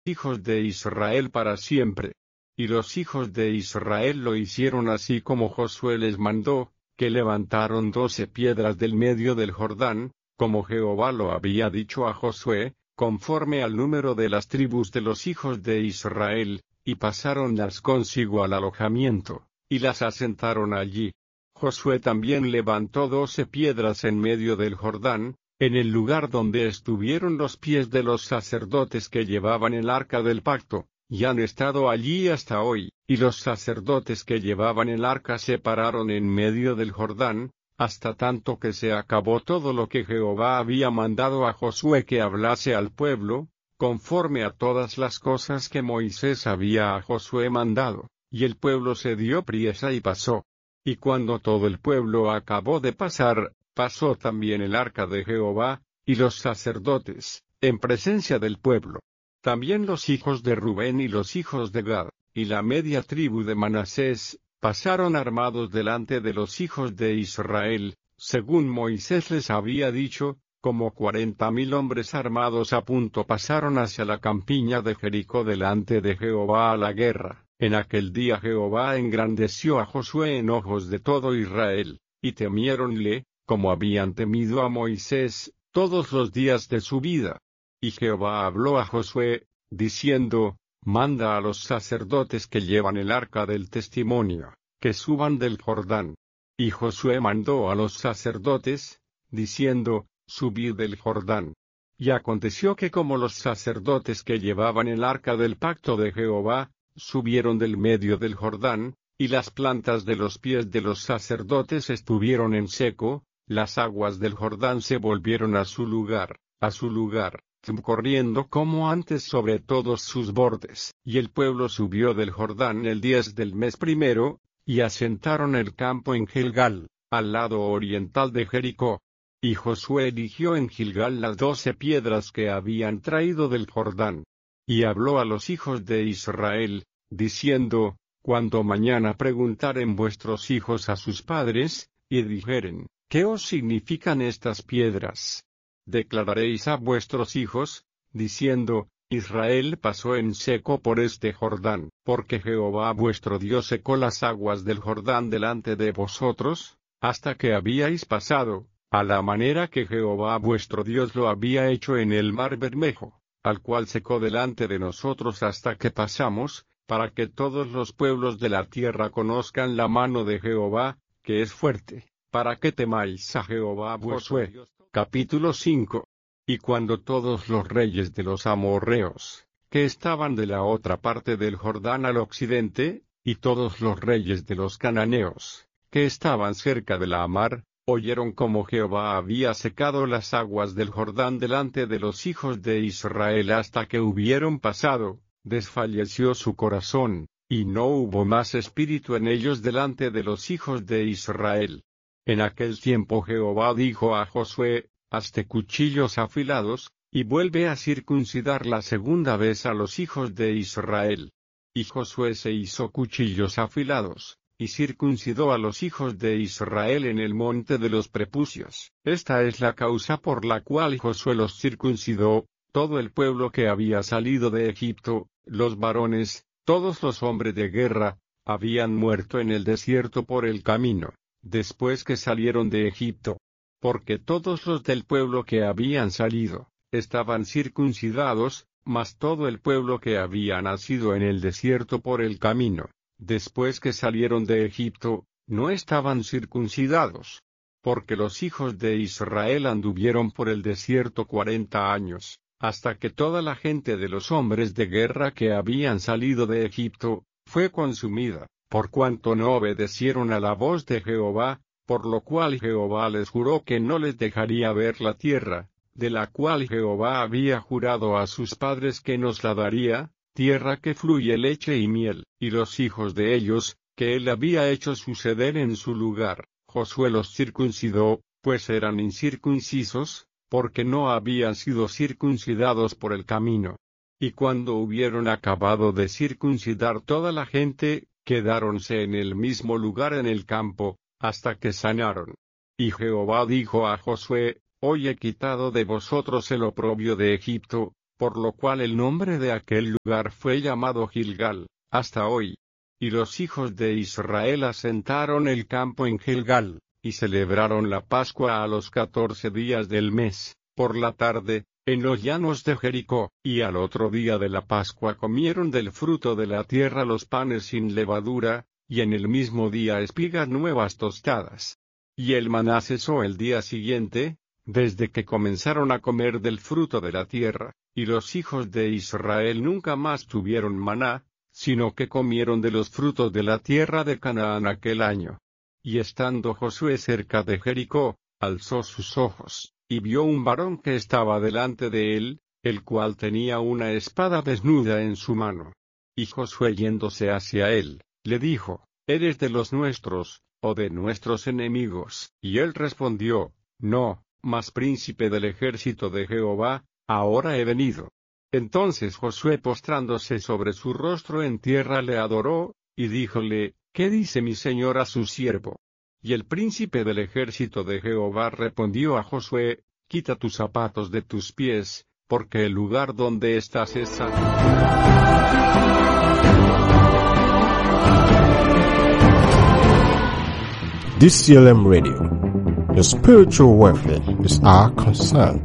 hijos de Israel para siempre. Y los hijos de Israel lo hicieron así como Josué les mandó, que levantaron 12 piedras del medio del Jordán, como Jehová lo había dicho a Josué, conforme al número de las tribus de los hijos de Israel, y pasáronlas consigo al alojamiento, y las asentaron allí. Josué también levantó 12 piedras en medio del Jordán, en el lugar donde estuvieron los pies de los sacerdotes que llevaban el arca del pacto, y han estado allí hasta hoy, y los sacerdotes que llevaban el arca se pararon en medio del Jordán, hasta tanto que se acabó todo lo que Jehová había mandado a Josué que hablase al pueblo, conforme a todas las cosas que Moisés había a Josué mandado, y el pueblo se dio priesa y pasó. Y cuando todo el pueblo acabó de pasar, pasó también el arca de Jehová, y los sacerdotes, en presencia del pueblo. También los hijos de Rubén y los hijos de Gad, y la media tribu de Manasés, pasaron armados delante de los hijos de Israel, según Moisés les había dicho, como 40,000 hombres armados a punto pasaron hacia la campiña de Jericó delante de Jehová a la guerra. En aquel día Jehová engrandeció a Josué en ojos de todo Israel, y temiéronle, como habían temido a Moisés, todos los días de su vida. Y Jehová habló a Josué, diciendo, manda a los sacerdotes que llevan el arca del testimonio, que suban del Jordán. Y Josué mandó a los sacerdotes, diciendo, subid del Jordán. Y aconteció que como los sacerdotes que llevaban el arca del pacto de Jehová, subieron del medio del Jordán, y las plantas de los pies de los sacerdotes estuvieron en seco, las aguas del Jordán se volvieron a su lugar, corriendo como antes sobre todos sus bordes. Y el pueblo subió del Jordán el 10 del mes primero, y asentaron el campo en Gilgal, al lado oriental de Jericó. Y Josué eligió en Gilgal las 12 piedras que habían traído del Jordán. Y habló a los hijos de Israel, diciendo, cuando mañana preguntaren vuestros hijos a sus padres, y dijeren, ¿qué os significan estas piedras? Declararéis a vuestros hijos, diciendo, Israel pasó en seco por este Jordán, porque Jehová vuestro Dios secó las aguas del Jordán delante de vosotros, hasta que habíais pasado, a la manera que Jehová vuestro Dios lo había hecho en el mar Bermejo, al cual secó delante de nosotros hasta que pasamos, para que todos los pueblos de la tierra conozcan la mano de Jehová, que es fuerte, para que temáis a Jehová vuestro Dios. Capítulo 5. Y cuando todos los reyes de los amorreos, que estaban de la otra parte del Jordán al occidente, y todos los reyes de los cananeos, que estaban cerca de la mar, oyeron cómo Jehová había secado las aguas del Jordán delante de los hijos de Israel hasta que hubieron pasado, desfalleció su corazón, y no hubo más espíritu en ellos delante de los hijos de Israel. En aquel tiempo Jehová dijo a Josué, hazte cuchillos afilados, y vuelve a circuncidar la segunda vez a los hijos de Israel. Y Josué se hizo cuchillos afilados, y circuncidó a los hijos de Israel en el monte de los prepucios. Esta es la causa por la cual Josué los circuncidó, todo el pueblo que había salido de Egipto, los varones, todos los hombres de guerra, habían muerto en el desierto por el camino, después que salieron de Egipto. Porque todos los del pueblo que habían salido, estaban circuncidados, mas todo el pueblo que había nacido en el desierto por el camino, después que salieron de Egipto, no estaban circuncidados. Porque los hijos de Israel anduvieron por el desierto 40 años, hasta que toda la gente de los hombres de guerra que habían salido de Egipto, fue consumida, por cuanto no obedecieron a la voz de Jehová, por lo cual Jehová les juró que no les dejaría ver la tierra, de la cual Jehová había jurado a sus padres que nos la daría, tierra que fluye leche y miel, y los hijos de ellos, que él había hecho suceder en su lugar, Josué los circuncidó, pues eran incircuncisos, porque no habían sido circuncidados por el camino. Y cuando hubieron acabado de circuncidar toda la gente, quedáronse en el mismo lugar en el campo, hasta que sanaron. Y Jehová dijo a Josué, hoy he quitado de vosotros el oprobio de Egipto, por lo cual el nombre de aquel lugar fue llamado Gilgal, hasta hoy. Y los hijos de Israel asentaron el campo en Gilgal, y celebraron la Pascua a los 14 días del mes, por la tarde, en los llanos de Jericó, y al otro día de la Pascua comieron del fruto de la tierra los panes sin levadura, y en el mismo día espigas nuevas tostadas. Y el maná cesó el día siguiente, desde que comenzaron a comer del fruto de la tierra, y los hijos de Israel nunca más tuvieron maná, sino que comieron de los frutos de la tierra de Canaán aquel año. Y estando Josué cerca de Jericó, alzó sus ojos, y vio un varón que estaba delante de él, el cual tenía una espada desnuda en su mano. Y Josué yéndose hacia él, le dijo, ¿eres de los nuestros, o de nuestros enemigos? Y él respondió, no, mas príncipe del ejército de Jehová, ahora he venido. Entonces Josué postrándose sobre su rostro en tierra le adoró, y díjole, ¿qué dice mi señor a su siervo? Y el príncipe del ejército de Jehová respondió a Josué, quita tus zapatos de tus pies, porque el lugar donde estás es santo. DCLM Radio. The spiritual warfare is our concern.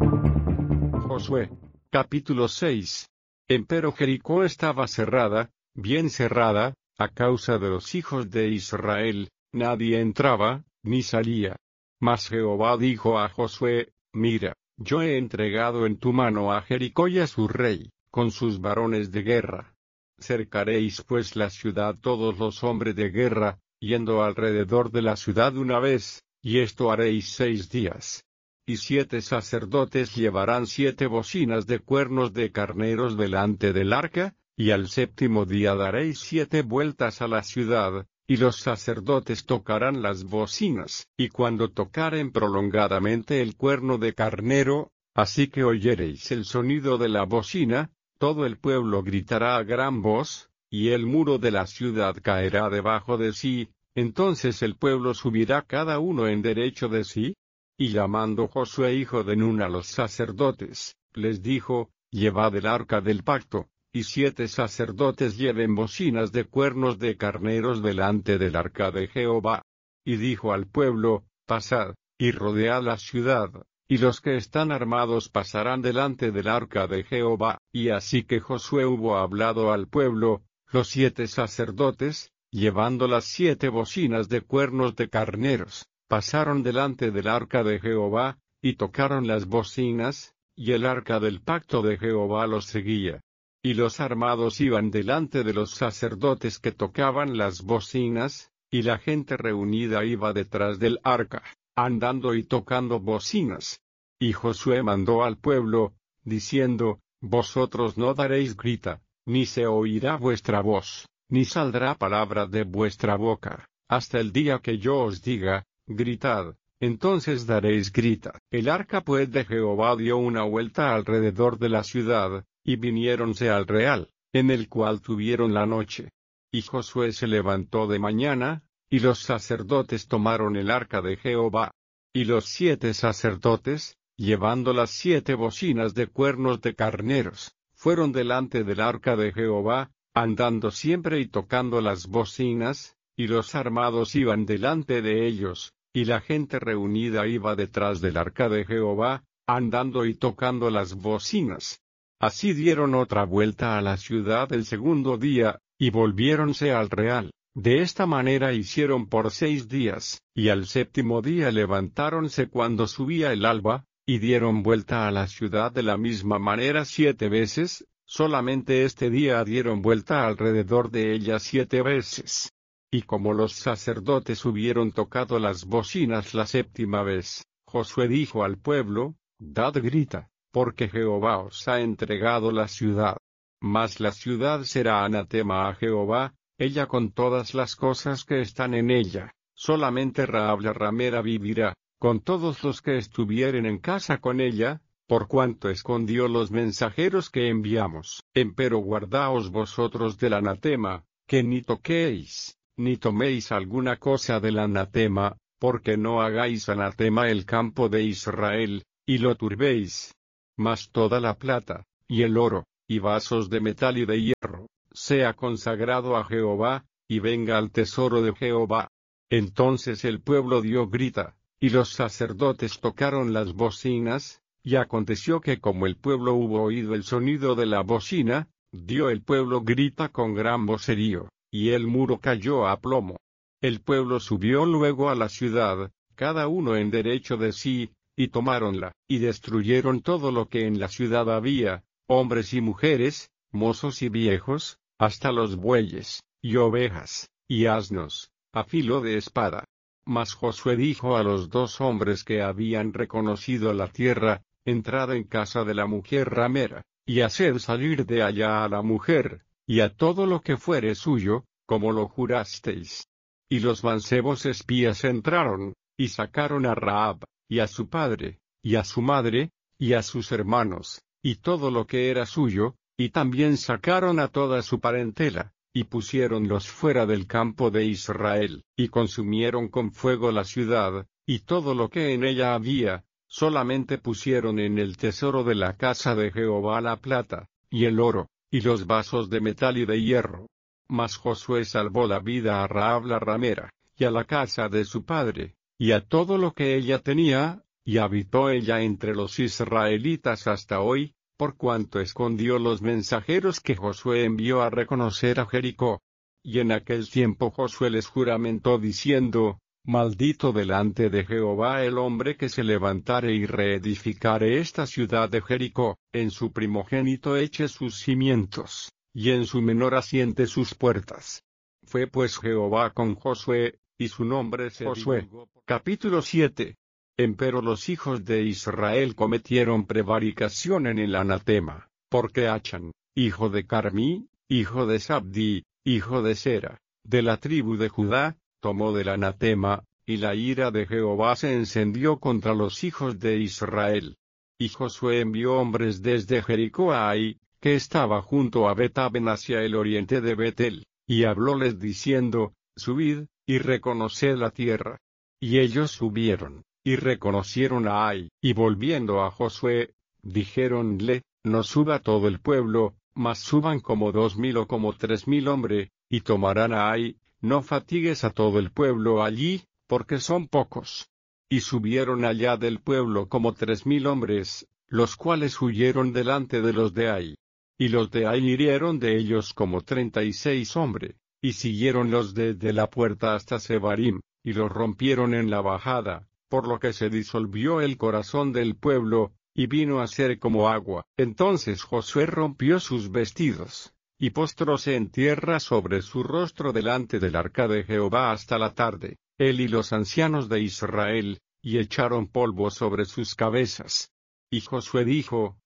Josué, capítulo 6. Empero Jericó estaba cerrada, bien cerrada, a causa de los hijos de Israel, nadie entraba, ni salía. Mas Jehová dijo a Josué, mira, yo he entregado en tu mano a Jericó y a su rey, con sus varones de guerra. Cercaréis pues la ciudad todos los hombres de guerra, yendo alrededor de la ciudad una vez, y esto haréis 6 días. Y 7 sacerdotes llevarán 7 bocinas de cuernos de carneros delante del arca, y al 7º día daréis 7 vueltas a la ciudad, y los sacerdotes tocarán las bocinas, y cuando tocaren prolongadamente el cuerno de carnero, así que oyereis el sonido de la bocina, todo el pueblo gritará a gran voz, y el muro de la ciudad caerá debajo de sí, entonces el pueblo subirá cada uno en derecho de sí. Y llamando Josué hijo de Nun a los sacerdotes, les dijo, llevad el arca del pacto, y 7 sacerdotes lleven bocinas de cuernos de carneros delante del arca de Jehová. Y dijo al pueblo, pasad, y rodead la ciudad, y los que están armados pasarán delante del arca de Jehová. Y así que Josué hubo hablado al pueblo, los 7 sacerdotes, llevando las 7 bocinas de cuernos de carneros, pasaron delante del arca de Jehová, y tocaron las bocinas, y el arca del pacto de Jehová los seguía. Y los armados iban delante de los sacerdotes que tocaban las bocinas, y la gente reunida iba detrás del arca, andando y tocando bocinas. Y Josué mandó al pueblo, diciendo, vosotros no daréis grita, ni se oirá vuestra voz, ni saldrá palabra de vuestra boca, hasta el día que yo os diga, gritad, entonces daréis grita. El arca pues de Jehová dio una vuelta alrededor de la ciudad, y viniéronse al real, en el cual tuvieron la noche. Y Josué se levantó de mañana, y los sacerdotes tomaron el arca de Jehová. Y los 7 sacerdotes, llevando las 7 bocinas de cuernos de carneros, fueron delante del arca de Jehová, andando siempre y tocando las bocinas, y los armados iban delante de ellos, y la gente reunida iba detrás del arca de Jehová, andando y tocando las bocinas. Así dieron otra vuelta a la ciudad el 2º día, y volviéronse al real. De esta manera hicieron por 6 días, y al 7º día levantáronse cuando subía el alba, y dieron vuelta a la ciudad de la misma manera 7 veces, solamente este día dieron vuelta alrededor de ella 7 veces. Y como los sacerdotes hubieron tocado las bocinas la 7ª vez, Josué dijo al pueblo, dad grita, porque Jehová os ha entregado la ciudad. Mas la ciudad será anatema a Jehová, ella con todas las cosas que están en ella, solamente Rahab la ramera vivirá, con todos los que estuvieren en casa con ella, por cuanto escondió los mensajeros que enviamos. Empero guardaos vosotros del anatema, que ni toquéis, ni toméis alguna cosa del anatema, porque no hagáis anatema el campo de Israel, y lo turbéis. Mas toda la plata, y el oro, y vasos de metal y de hierro, sea consagrado a Jehová, y venga al tesoro de Jehová. Entonces el pueblo dio grita, y los sacerdotes tocaron las bocinas, y aconteció que como el pueblo hubo oído el sonido de la bocina, dio el pueblo grita con gran vocerío, y el muro cayó a plomo. El pueblo subió luego a la ciudad, cada uno en derecho de sí, y tomáronla, y destruyeron todo lo que en la ciudad había, hombres y mujeres, mozos y viejos, hasta los bueyes, y ovejas, y asnos, a filo de espada. Mas Josué dijo a los 2 hombres que habían reconocido la tierra, entrad en casa de la mujer ramera, y haced salir de allá a la mujer, y a todo lo que fuere suyo, como lo jurasteis. Y los mancebos espías entraron, y sacaron a Rahab, y a su padre, y a su madre, y a sus hermanos, y todo lo que era suyo, y también sacaron a toda su parentela, y pusiéronlos fuera del campo de Israel, y consumieron con fuego la ciudad, y todo lo que en ella había, solamente pusieron en el tesoro de la casa de Jehová la plata, y el oro, y los vasos de metal y de hierro. Mas Josué salvó la vida a Rahab la ramera, y a la casa de su padre, y a todo lo que ella tenía, y habitó ella entre los israelitas hasta hoy, por cuanto escondió los mensajeros que Josué envió a reconocer a Jericó. Y en aquel tiempo Josué les juramentó diciendo, Maldito delante de Jehová el hombre que se levantare y reedificare esta ciudad de Jericó, en su primogénito eche sus cimientos, y en su menor asiente sus puertas. Fue pues Jehová con Josué, y su nombre se Josué. Capítulo 7. Empero los hijos de Israel cometieron prevaricación en el anatema, porque Achan, hijo de Carmí, hijo de Sabdi, hijo de Sera, de la tribu de Judá, tomó del anatema, y la ira de Jehová se encendió contra los hijos de Israel. Y Josué envió hombres desde Jericó a Ai, que estaba junto a Bet-aven hacia el oriente de Betel, y hablóles diciendo, Subid, y reconoced la tierra. Y ellos subieron, y reconocieron a Ai, y volviendo a Josué, dijéronle, no suba todo el pueblo, mas suban como 2000 o como 3000 hombres, y tomarán a Ai, no fatigues a todo el pueblo allí, porque son pocos. Y subieron allá del pueblo como 3000 hombres, los cuales huyeron delante de los de Ai. Y los de Ai hirieron de ellos como 36 hombres, y siguieron los desde la puerta hasta Sebarim, y los rompieron en la bajada, por lo que se disolvió el corazón del pueblo, y vino a ser como agua. Entonces Josué rompió sus vestidos, y postróse en tierra sobre su rostro delante del arca de Jehová hasta la tarde, él y los ancianos de Israel, y echaron polvo sobre sus cabezas. Y Josué dijo,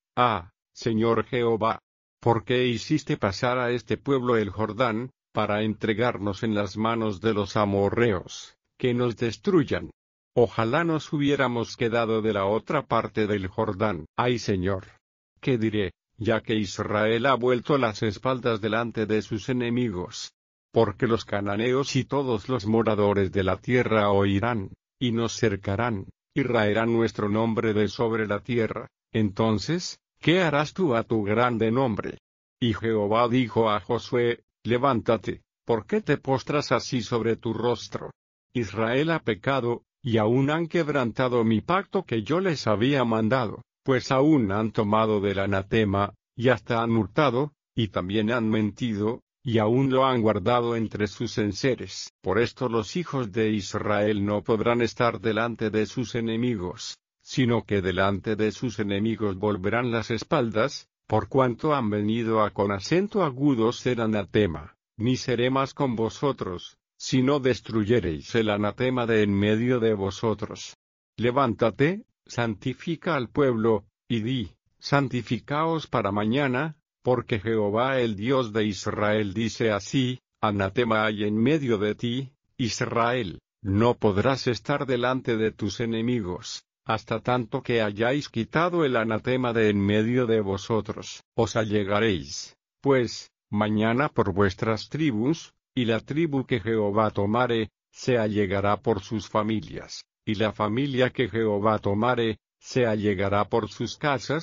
Señor Jehová, ¿por qué hiciste pasar a este pueblo el Jordán, para entregarnos en las manos de los amorreos, que nos destruyan? Ojalá nos hubiéramos quedado de la otra parte del Jordán. Ay Señor, ¿qué diré, ya que Israel ha vuelto las espaldas delante de sus enemigos? Porque los cananeos y todos los moradores de la tierra oirán, y nos cercarán, y raerán nuestro nombre de sobre la tierra. Entonces, ¿qué harás tú a tu grande nombre? Y Jehová dijo a Josué, levántate, ¿por qué te postras así sobre tu rostro? Israel ha pecado, y aún han quebrantado mi pacto que yo les había mandado, pues aún han tomado del anatema, y hasta han hurtado, y también han mentido, y aún lo han guardado entre sus enseres. Por esto los hijos de Israel no podrán estar delante de sus enemigos, sino que delante de sus enemigos volverán las espaldas, por cuanto han venido a con acento agudo ser anatema, ni seré más con vosotros, si no destruyereis el anatema de en medio de vosotros. Levántate, santifica al pueblo, y di, santificaos para mañana, porque Jehová el Dios de Israel dice así, anatema hay en medio de ti, Israel, no podrás estar delante de tus enemigos, hasta tanto que hayáis quitado el anatema de en medio de vosotros. Os allegaréis, pues, mañana por vuestras tribus, y la tribu que Jehová tomare, se allegará por sus familias, y la familia que Jehová tomare, se allegará por sus casas,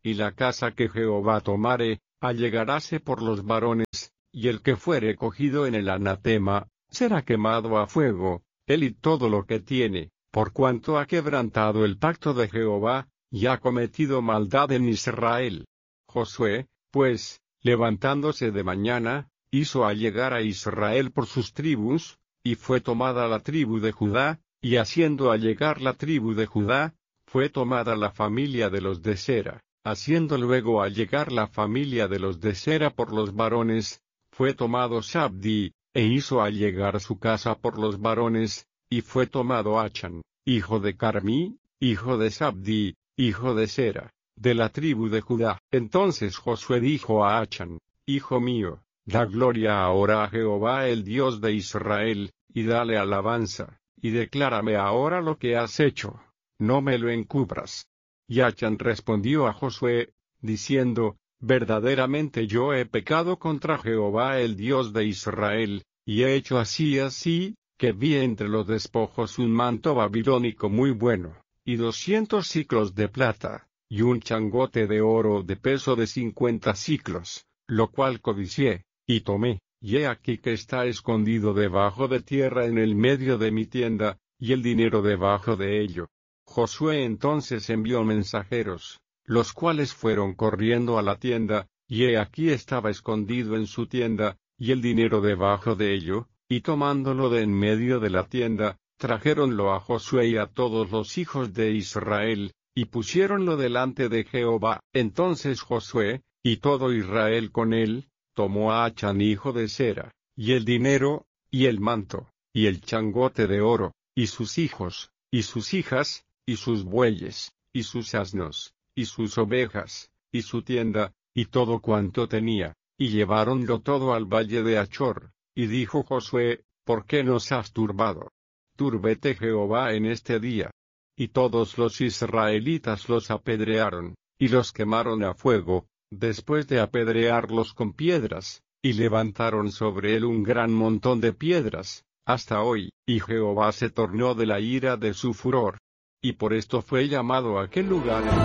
y la casa que Jehová tomare, allegaráse por los varones, y el que fuere cogido en el anatema, será quemado a fuego, él y todo lo que tiene, por cuanto ha quebrantado el pacto de Jehová, y ha cometido maldad en Israel. Josué, pues, levantándose de mañana, hizo allegar a Israel por sus tribus, y fue tomada la tribu de Judá, y haciendo allegar la tribu de Judá, fue tomada la familia de los de Sera, haciendo luego allegar la familia de los de Sera por los varones, fue tomado Sabdi, e hizo allegar su casa por los varones, y fue tomado Achan, hijo de Carmí, hijo de Sabdi, hijo de Sera, de la tribu de Judá. Entonces Josué dijo a Achan, hijo mío, da gloria ahora a Jehová el Dios de Israel, y dale alabanza, y declárame ahora lo que has hecho, no me lo encubras. Y Achan respondió a Josué, diciendo, verdaderamente yo he pecado contra Jehová el Dios de Israel, y he hecho así, que vi entre los despojos un manto babilónico muy bueno, y 200 siclos de plata, y un changote de oro de peso de 50 siclos, lo cual codicié, y tomé, y he aquí que está escondido debajo de tierra en el medio de mi tienda, y el dinero debajo de ello. Josué entonces envió mensajeros, los cuales fueron corriendo a la tienda, y he aquí estaba escondido en su tienda, y el dinero debajo de ello, y tomándolo de en medio de la tienda, trajéronlo a Josué y a todos los hijos de Israel, y pusiéronlo delante de Jehová. Entonces Josué, y todo Israel con él, tomó a Achan hijo de Sera, y el dinero, y el manto, y el changote de oro, y sus hijos, y sus hijas, y sus bueyes, y sus asnos, y sus ovejas, y su tienda, y todo cuanto tenía, y lleváronlo todo al valle de Achor, y dijo Josué, ¿por qué nos has turbado? Túrbete Jehová en este día. Y todos los israelitas los apedrearon, y los quemaron a fuego, después de apedrearlos con piedras, y levantaron sobre él un gran montón de piedras, hasta hoy, y Jehová se tornó de la ira de su furor. Y por esto fue llamado aquel lugar el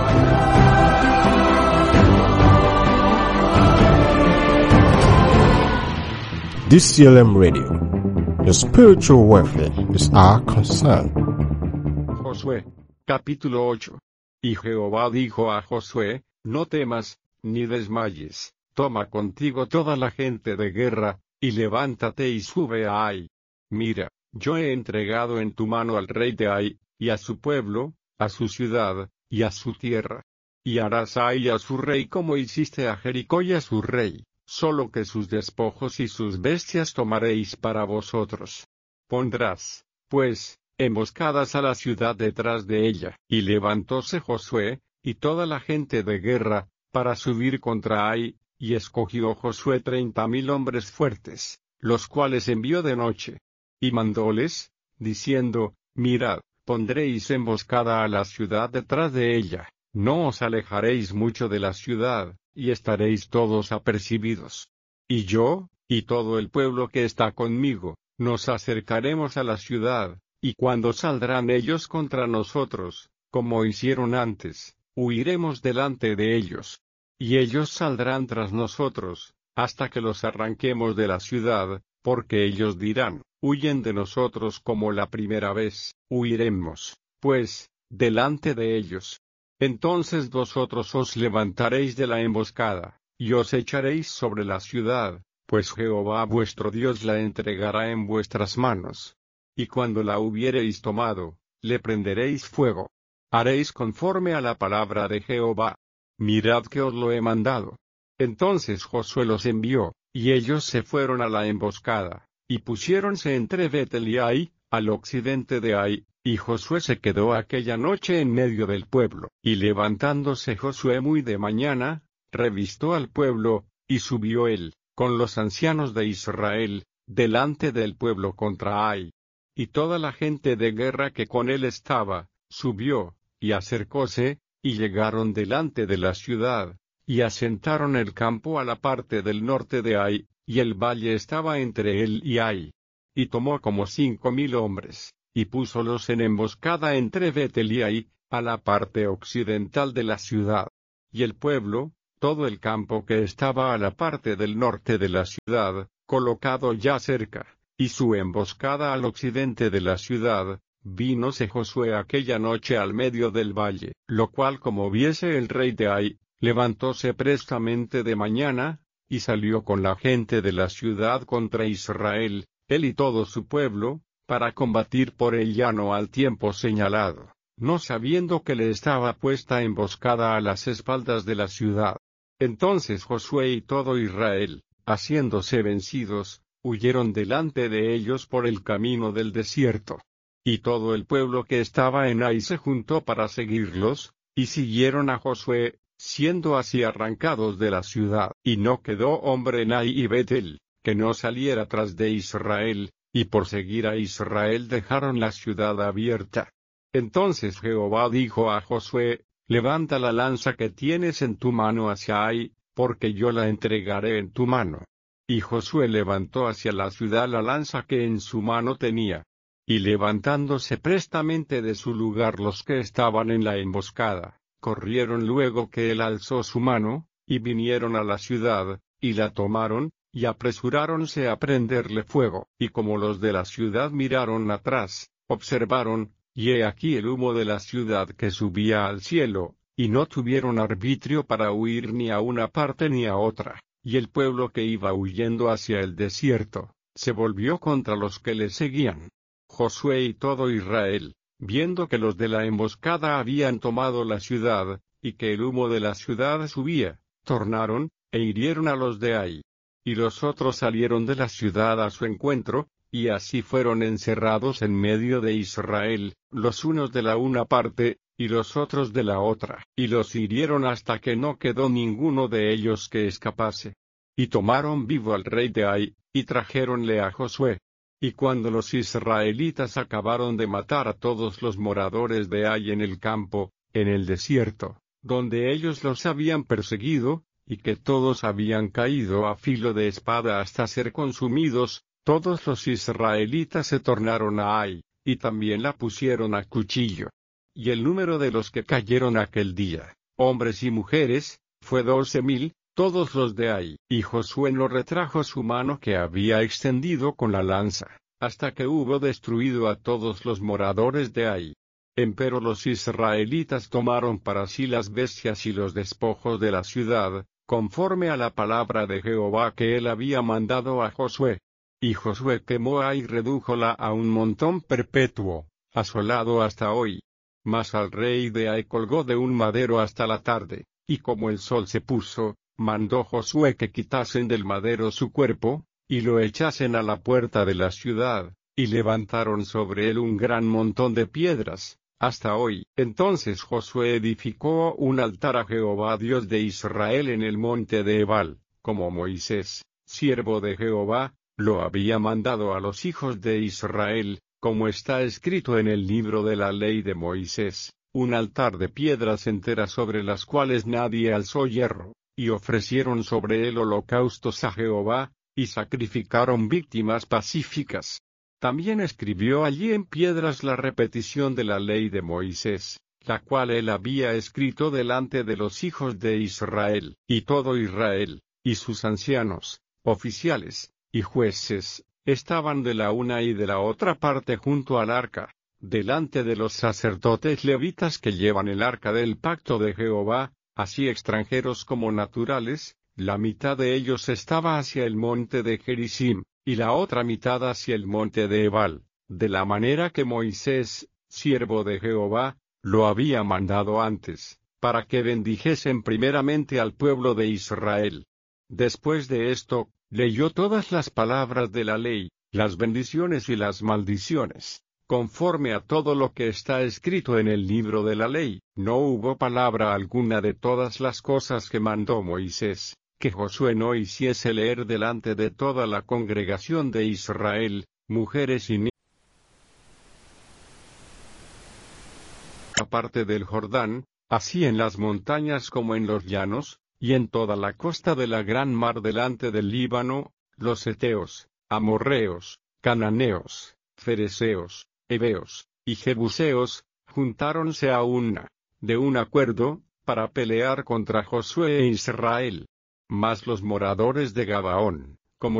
DCLM Radio. Your spiritual welfare is our concern. Josué, capítulo 8. Y Jehová dijo a Josué, no temas, ni desmayes, toma contigo toda la gente de guerra, y levántate y sube a Ai. Mira, yo he entregado en tu mano al rey de Ai, y a su pueblo, a su ciudad, y a su tierra. Y harás a Ai y a su rey como hiciste a Jericó y a su rey, solo que sus despojos y sus bestias tomaréis para vosotros. Pondrás, pues, emboscadas a la ciudad detrás de ella. Y levantóse Josué, y toda la gente de guerra, para subir contra Ai, y escogió Josué 30,000 hombres fuertes, los cuales envió de noche. Y mandóles, diciendo, mirad, pondréis emboscada a la ciudad detrás de ella, no os alejaréis mucho de la ciudad, y estaréis todos apercibidos. Y yo, y todo el pueblo que está conmigo, nos acercaremos a la ciudad, y cuando saldrán ellos contra nosotros, como hicieron antes, huiremos delante de ellos. Y ellos saldrán tras nosotros, hasta que los arranquemos de la ciudad, porque ellos dirán, huyen de nosotros como la primera vez, huiremos, pues, delante de ellos. Entonces vosotros os levantaréis de la emboscada, y os echaréis sobre la ciudad, pues Jehová vuestro Dios la entregará en vuestras manos. Y cuando la hubiereis tomado, le prenderéis fuego. Haréis conforme a la palabra de Jehová. Mirad que os lo he mandado. Entonces Josué los envió, y ellos se fueron a la emboscada, y pusiéronse entre Betel y Ai, al occidente de Ai, y Josué se quedó aquella noche en medio del pueblo. Y levantándose Josué muy de mañana, revistó al pueblo, y subió él, con los ancianos de Israel, delante del pueblo contra Ai. Y toda la gente de guerra que con él estaba, subió, y acercóse, y llegaron delante de la ciudad, y asentaron el campo a la parte del norte de Ai, y el valle estaba entre él y Ai. Y tomó como 5,000 hombres, y púsolos en emboscada entre Betel y Ai, a la parte occidental de la ciudad. y el pueblo, todo el campo que estaba a la parte del norte de la ciudad, colocado ya cerca, y su emboscada al occidente de la ciudad, vínose Josué aquella noche al medio del valle, lo cual como viese el rey de Ai, levantóse prestamente de mañana, y salió con la gente de la ciudad contra Israel, él y todo su pueblo, para combatir por el llano al tiempo señalado, no sabiendo que le estaba puesta emboscada a las espaldas de la ciudad. Entonces Josué y todo Israel, haciéndose vencidos, huyeron delante de ellos por el camino del desierto. Y todo el pueblo que estaba en Ai se juntó para seguirlos, y siguieron a Josué, siendo así arrancados de la ciudad. Y no quedó hombre en Ai y Betel, que no saliera tras de Israel, y por seguir a Israel dejaron la ciudad abierta. Entonces Jehová dijo a Josué, levanta la lanza que tienes en tu mano hacia Ai, porque yo la entregaré en tu mano. Y Josué levantó hacia la ciudad la lanza que en su mano tenía. Y levantándose prestamente de su lugar los que estaban en la emboscada, corrieron luego que él alzó su mano, y vinieron a la ciudad, y la tomaron, y apresuráronse a prenderle fuego. Y como los de la ciudad miraron atrás, observaron, y he aquí el humo de la ciudad que subía al cielo, y no tuvieron arbitrio para huir ni a una parte ni a otra. Y el pueblo que iba huyendo hacia el desierto, se volvió contra los que le seguían. Josué y todo Israel, viendo que los de la emboscada habían tomado la ciudad, y que el humo de la ciudad subía, tornaron, e hirieron a los de Ai. Y los otros salieron de la ciudad a su encuentro, y así fueron encerrados en medio de Israel, los unos de la una parte, y los otros de la otra, y los hirieron hasta que no quedó ninguno de ellos que escapase. Y tomaron vivo al rey de Ai, y trajéronle a Josué. Y cuando los israelitas acabaron de matar a todos los moradores de Ai en el campo, en el desierto, donde ellos los habían perseguido, y que todos habían caído a filo de espada hasta ser consumidos, todos los israelitas se tornaron a Ai, y también la pusieron a cuchillo. Y el número de los que cayeron aquel día, hombres y mujeres, fue 12,000, todos los de Ai. Y Josué no retrajo su mano que había extendido con la lanza, hasta que hubo destruido a todos los moradores de Ai. Empero los israelitas tomaron para sí las bestias y los despojos de la ciudad, conforme a la palabra de Jehová que él había mandado a Josué. Y Josué quemó Ai y redújola a un montón perpetuo, asolado hasta hoy. Mas al rey de Ai colgó de un madero hasta la tarde, y como el sol se puso, mandó Josué que quitasen del madero su cuerpo, y lo echasen a la puerta de la ciudad, y levantaron sobre él un gran montón de piedras, hasta hoy. Entonces Josué edificó un altar a Jehová Dios de Israel en el monte de Ebal, como Moisés, siervo de Jehová, lo había mandado a los hijos de Israel, como está escrito en el libro de la ley de Moisés, un altar de piedras enteras sobre las cuales nadie alzó hierro, y ofrecieron sobre él holocaustos a Jehová, y sacrificaron víctimas pacíficas. También escribió allí en piedras la repetición de la ley de Moisés, la cual él había escrito delante de los hijos de Israel, y todo Israel, y sus ancianos, oficiales, y jueces, estaban de la una y de la otra parte junto al arca, delante de los sacerdotes levitas que llevan el arca del pacto de Jehová, así extranjeros como naturales. La mitad de ellos estaba hacia el monte de Gerizim, y la otra mitad hacia el monte de Ebal, de la manera que Moisés, siervo de Jehová, lo había mandado antes, para que bendijesen primeramente al pueblo de Israel. Después de esto, leyó todas las palabras de la ley, las bendiciones y las maldiciones, conforme a todo lo que está escrito en el libro de la ley. No hubo palabra alguna de todas las cosas que mandó Moisés, que Josué no hiciese leer delante de toda la congregación de Israel, mujeres y niños. Aparte del Jordán, así en las montañas como en los llanos, y en toda la costa de la gran mar delante del Líbano, los heteos, amorreos, cananeos, fereceos, heveos, y jebuseos, juntáronse a una, de un acuerdo, para pelear contra Josué e Israel. Mas los moradores de Gabaón,